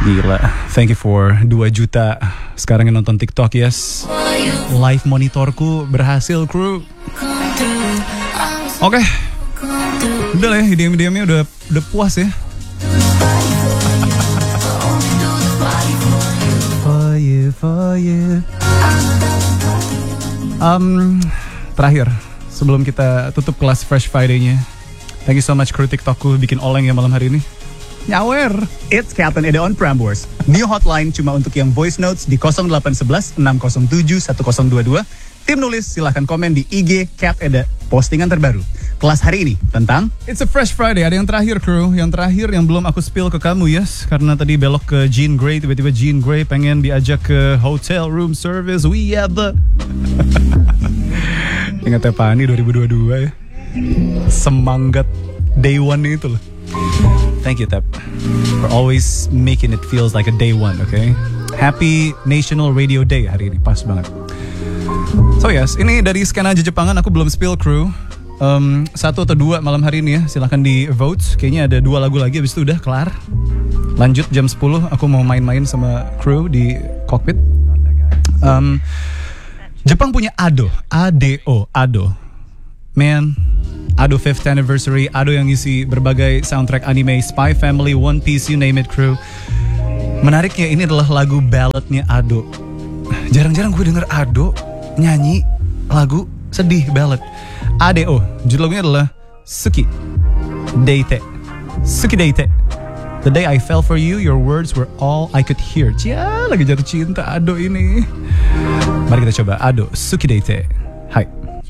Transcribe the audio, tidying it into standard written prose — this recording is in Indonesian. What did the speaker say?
Gila, thank you for 2 juta sekarang yang nonton TikTok, yes. Live monitorku berhasil, kru. Oke. Udah lah ya, IDM-IDM-nya udah puas ya. For you. Terakhir, sebelum kita tutup kelas Fresh Friday-nya, thank you so much kru TikTokku bikin oleng ya malam hari ini. Nyawer. It's Captain Eda on Prambors. New hotline cuma untuk yang voice notes di 0811 607 1022. Tim nulis silahkan komen di IG Cap Eda postingan terbaru. Kelas hari ini tentang It's a Fresh Friday. Ada yang terakhir, kru. Yang terakhir yang belum aku spill ke kamu, yes. Karena tadi belok ke Jean Grey. Tiba-tiba Jean Grey pengen diajak ke hotel room service. We have the Ingat ya Pani 2022 ya. Semangat day one itu loh. Thank you, Tep, for always making it feels like a day one, okay? Happy National Radio Day hari ini, pas banget. So yes, ini dari skena Jepangan aku belum spill, kru. 1 atau 2 malam hari ini ya, silahkan di vote. Kayaknya ada 2 lagu lagi, habis itu udah kelar. Lanjut jam 10, aku mau main-main sama kru di cockpit. Jepang punya Ado, Ado. Man, Ado 5th anniversary, Ado yang isi berbagai soundtrack anime, Spy Family, One Piece, you name it, kru. Menariknya ini adalah lagu balladnya Ado. Jarang-jarang gue denger Ado nyanyi lagu sedih ballad. ADO, judul lagunya adalah Suki Deite. Suki Deite. The day I fell for you, your words were all I could hear. Cia, lagi jatuh cinta Ado ini. Mari kita coba Ado, Suki Deite.